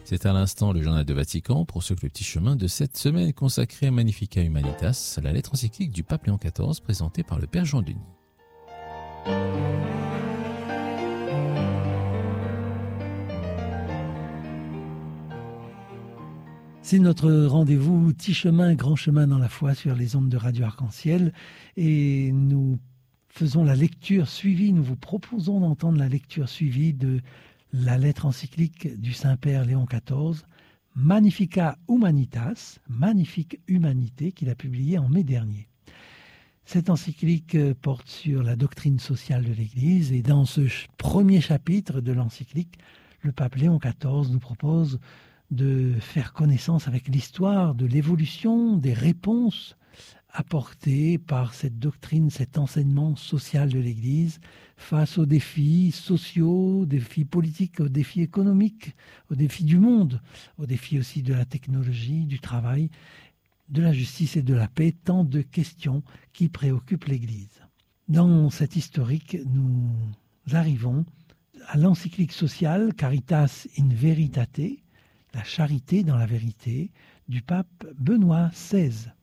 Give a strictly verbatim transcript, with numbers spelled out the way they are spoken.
C'est à l'instant le journal de Vatican pour ce que le petit chemin de cette semaine consacré à Magnificat Humanitas, la lettre encyclique du pape Léon quatorze présentée par le Père Jean Denis. C'est notre rendez-vous petit chemin, grand chemin dans la foi sur les ondes de Radio Arc-en-Ciel et nous faisons la lecture suivie, nous vous proposons d'entendre la lecture suivie de la lettre encyclique du Saint-Père Léon quatorze, Magnificat Humanitas, Magnifique Humanité, qu'il a publiée en mai dernier. Cette encyclique porte sur la doctrine sociale de l'Église et dans ce premier chapitre de l'encyclique, le pape Léon quatorze nous propose de faire connaissance avec l'histoire de l'évolution des réponses apportées par cette doctrine, cet enseignement social de l'Église face aux défis sociaux, aux défis politiques, aux défis économiques, aux défis du monde, aux défis aussi de la technologie, du travail, de la justice et de la paix, tant de questions qui préoccupent l'Église. Dans cet historique, nous arrivons à l'encyclique sociale Caritas in Veritate, la charité dans la vérité, du pape Benoît seize.